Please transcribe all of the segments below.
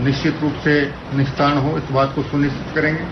निश्चित रूप से निस्तारण हो, इस बात को सुनिश्चित करेंगे।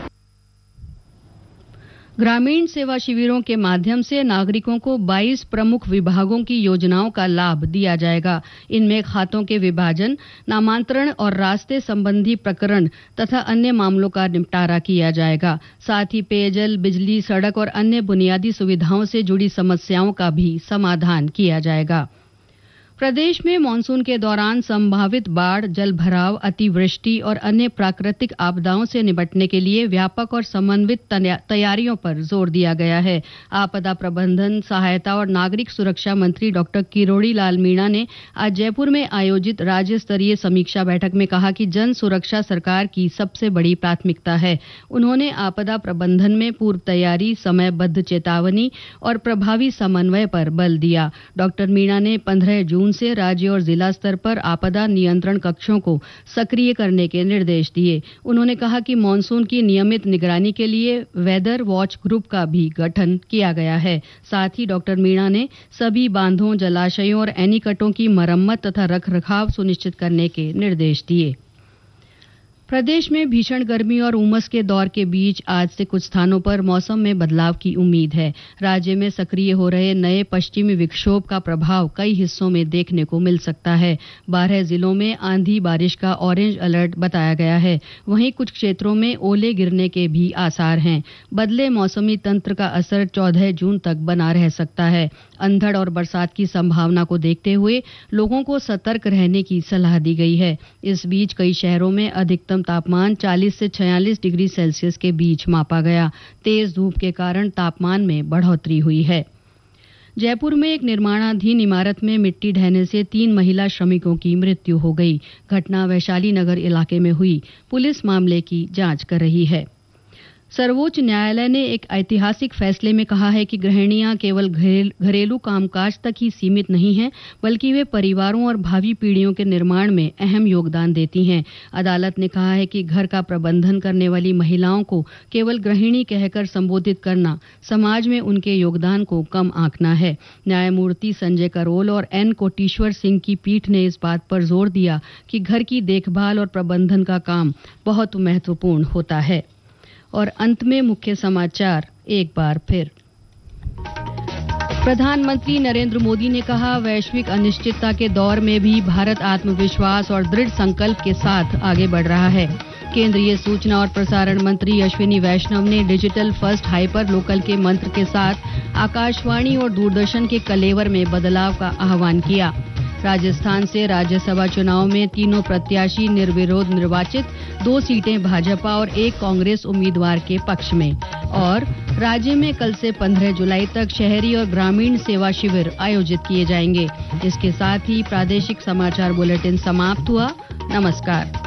ग्रामीण सेवा शिविरों के माध्यम से नागरिकों को 22 प्रमुख विभागों की योजनाओं का लाभ दिया जाएगा। इनमें खातों के विभाजन, नामांतरण और रास्ते संबंधी प्रकरण तथा अन्य मामलों का निपटारा किया जाएगा। साथ ही पेयजल, बिजली, सड़क और अन्य बुनियादी सुविधाओं से जुड़ी समस्याओं का भी समाधान किया जाएगा। प्रदेश में मानसून के दौरान संभावित बाढ़, जलभराव, अतिवृष्टि और अन्य प्राकृतिक आपदाओं से निपटने के लिए व्यापक और समन्वित तैयारियों पर जोर दिया गया है। आपदा प्रबंधन, सहायता और नागरिक सुरक्षा मंत्री डॉक्टर किरोड़ी लाल मीणा ने आज जयपुर में आयोजित राज्य स्तरीय समीक्षा बैठक में कहा कि जन सुरक्षा सरकार की सबसे बड़ी प्राथमिकता है। उन्होंने आपदा प्रबंधन में पूर्व तैयारी, समयबद्ध चेतावनी और प्रभावी समन्वय पर बल दिया। डॉक्टर मीणा ने 15 जून से राज्य और जिला स्तर पर आपदा नियंत्रण कक्षों को सक्रिय करने के निर्देश दिए। उन्होंने कहा कि मानसून की नियमित निगरानी के लिए वेदर वॉच ग्रुप का भी गठन किया गया है। साथ ही डॉक्टर मीणा ने सभी बांधों, जलाशयों और एनीकटों की मरम्मत तथा रखरखाव सुनिश्चित करने के निर्देश दिए। प्रदेश में भीषण गर्मी और उमस के दौर के बीच आज से कुछ स्थानों पर मौसम में बदलाव की उम्मीद है। राज्य में सक्रिय हो रहे नए पश्चिमी विक्षोभ का प्रभाव कई हिस्सों में देखने को मिल सकता है। 12 जिलों में आंधी बारिश का ऑरेंज अलर्ट बताया गया है। वहीं कुछ क्षेत्रों में ओले गिरने के भी आसार हैं। बदले मौसमी तंत्र का असर 14 जून तक बना रह सकता है। अंधड़ और बरसात की संभावना को देखते हुए लोगों को सतर्क रहने की सलाह दी गई है। इस बीच कई शहरों में अधिकतम तापमान 40 से 46 डिग्री सेल्सियस के बीच मापा गया। तेज धूप के कारण तापमान में बढ़ोतरी हुई है। जयपुर में एक निर्माणाधीन इमारत में मिट्टी ढहने से 3 महिला श्रमिकों की मृत्यु हो गई। घटना वैशाली नगर इलाके में हुई। पुलिस मामले की जांच कर रही है। सर्वोच्च न्यायालय ने एक ऐतिहासिक फैसले में कहा है कि गृहिणियां केवल घरेलू कामकाज तक ही सीमित नहीं हैं, बल्कि वे परिवारों और भावी पीढ़ियों के निर्माण में अहम योगदान देती हैं। अदालत ने कहा है कि घर का प्रबंधन करने वाली महिलाओं को केवल गृहिणी कहकर संबोधित करना समाज में उनके योगदान को कम आंकना है। न्यायमूर्ति संजय करोल और एन कोटीश्वर सिंह की पीठ ने इस बात पर जोर दिया कि घर की देखभाल और प्रबंधन का काम बहुत महत्वपूर्ण होता है। और अंत में मुख्य समाचार एक बार फिर। प्रधानमंत्री नरेंद्र मोदी ने कहा, वैश्विक अनिश्चितता के दौर में भी भारत आत्मविश्वास और दृढ़ संकल्प के साथ आगे बढ़ रहा है। केंद्रीय सूचना और प्रसारण मंत्री अश्विनी वैष्णव ने डिजिटल फर्स्ट हाइपर लोकल के मंत्र के साथ आकाशवाणी और दूरदर्शन के कलेवर में बदलाव का आह्वान किया। राजस्थान से राज्यसभा चुनाव में तीनों प्रत्याशी निर्विरोध निर्वाचित, 2 सीटें भाजपा और 1 कांग्रेस उम्मीदवार के पक्ष में। और राज्य में कल से 15 जुलाई तक शहरी और ग्रामीण सेवा शिविर आयोजित किए जाएंगे। इसके साथ ही प्रादेशिक समाचार बुलेटिन समाप्त हुआ। नमस्कार।